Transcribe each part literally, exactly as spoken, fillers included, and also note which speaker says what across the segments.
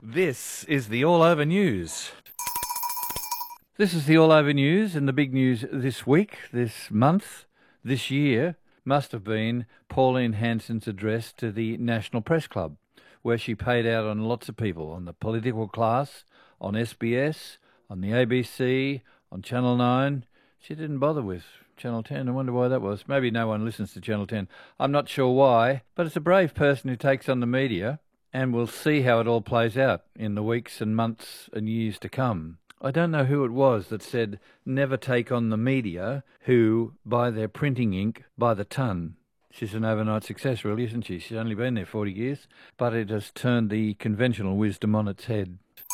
Speaker 1: This is the All Over News. This is the All Over News, and the big news this week, this month, this year must have been Pauline Hanson's address to the National Press Club, where she paid out on lots of people, on the political class, on S B S, on the A B C, on Channel nine. She didn't bother with Channel ten. I wonder why that was. Maybe no one listens to Channel ten. I'm not sure why, but it's a brave person who takes on the media, and we'll see how it all plays out in the weeks and months and years to come. I don't know who it was that said never take on the media who buy their printing ink by the ton. She's an overnight success, really, isn't she? She's only been there forty years, but it has turned the conventional wisdom on its head.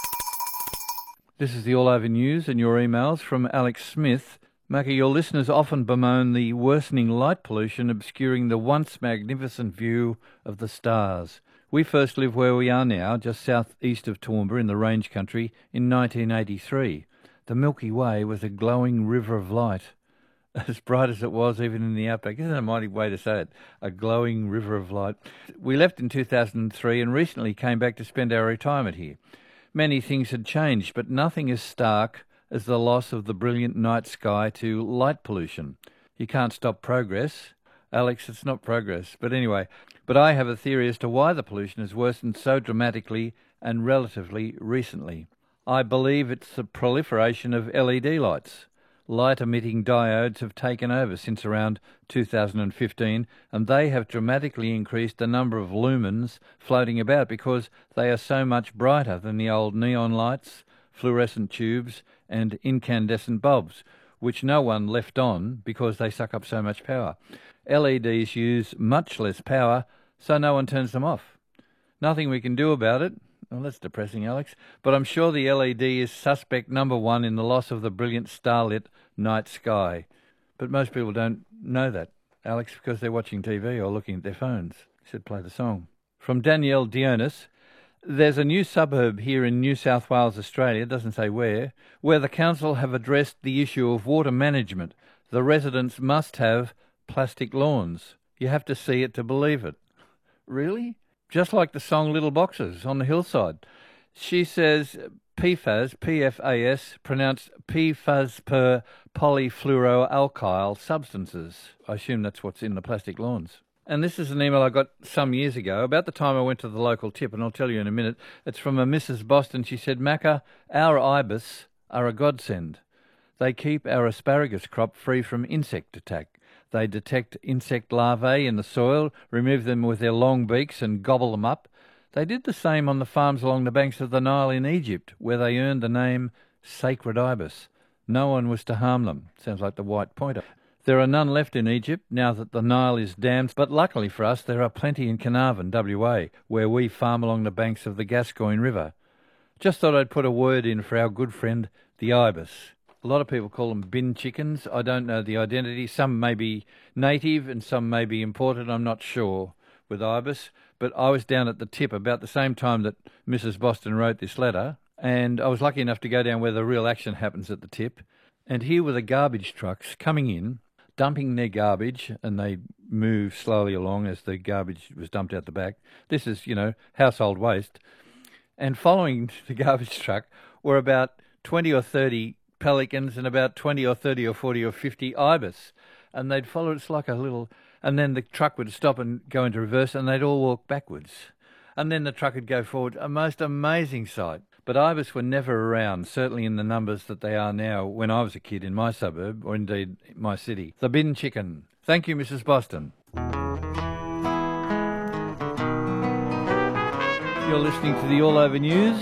Speaker 1: This is the All Over News and your emails from Alex Smith. Macca, your listeners often bemoan the worsening light pollution obscuring the once magnificent view of the stars. We first lived where we are now, just south-east of Toowoomba in the Range Country, in nineteen eighty-three. The Milky Way was a glowing river of light, as bright as it was even in the outback. Isn't that a mighty way to say it? A glowing river of light. We left in two thousand three and recently came back to spend our retirement here. Many things had changed, but nothing as stark as the loss of the brilliant night sky to light pollution. You can't stop progress. Alex, it's not progress. But anyway, but I have a theory as to why the pollution has worsened so dramatically and relatively recently. I believe it's the proliferation of L E D lights. Light-emitting diodes have taken over since around two thousand fifteen, and they have dramatically increased the number of lumens floating about because they are so much brighter than the old neon lights, fluorescent tubes and incandescent bulbs, which no one left on because they suck up so much power. L E Ds use much less power, so no one turns them off. Nothing we can do about it. Well, that's depressing, Alex. But I'm sure the L E D is suspect number one in the loss of the brilliant starlit night sky. But most people don't know that, Alex, because they're watching T V or looking at their phones. You should play the song. From Danielle Dionis, there's a new suburb here in New South Wales, Australia, it doesn't say where, where the council have addressed the issue of water management. The residents must have plastic lawns. You have to see it to believe it. Really? Just like the song Little Boxes on the hillside. She says P F A S, P F A S, pronounced P F A S per polyfluoroalkyl substances. I assume that's what's in the plastic lawns. And this is an email I got some years ago, about the time I went to the local tip, and I'll tell you in a minute. It's from a Missus Boston. She said, Macca, our ibis are a godsend. They keep our asparagus crop free from insect attack. They detect insect larvae in the soil, remove them with their long beaks and gobble them up. They did the same on the farms along the banks of the Nile in Egypt, where they earned the name Sacred Ibis. No one was to harm them. Sounds like the white pointer. There are none left in Egypt now that the Nile is dammed, but luckily for us there are plenty in Carnarvon, W A, where we farm along the banks of the Gascoyne River. Just thought I'd put a word in for our good friend, the ibis. A lot of people call them bin chickens. I don't know the identity. Some may be native and some may be imported. I'm not sure with ibis. But I was down at the tip about the same time that Missus Boston wrote this letter, and I was lucky enough to go down where the real action happens at the tip. And here were the garbage trucks coming in, dumping their garbage, and they move slowly along as the garbage was dumped out the back. This is, you know, household waste. And following the garbage truck were about twenty or thirty pelicans and about twenty or thirty or forty or fifty ibis. And they'd follow, it's like a little, and then the truck would stop and go into reverse and they'd all walk backwards. And then the truck would go forward. A most amazing sight. But ibis were never around, certainly in the numbers that they are now when I was a kid in my suburb, or indeed my city. The bin chicken. Thank you, Missus Boston. You're listening to the All Over News.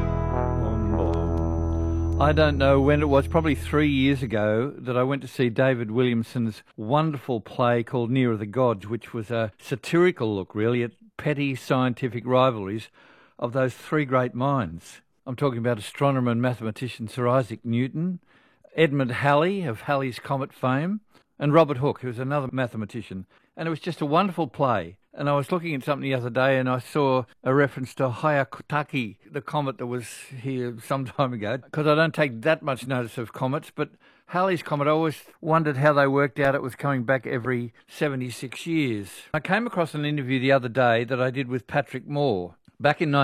Speaker 1: I don't know when it was, probably three years ago, that I went to see David Williamson's wonderful play called Nearer the Gods, which was a satirical look, really, at petty scientific rivalries of those three great minds. I'm talking about astronomer and mathematician Sir Isaac Newton, Edmund Halley of Halley's Comet fame, and Robert Hooke, who was another mathematician. And it was just a wonderful play. And I was looking at something the other day and I saw a reference to Hyakutake, the comet that was here some time ago, because I don't take that much notice of comets, but Halley's Comet, I always wondered how they worked out it was coming back every seventy-six years. I came across an interview the other day that I did with Patrick Moore back in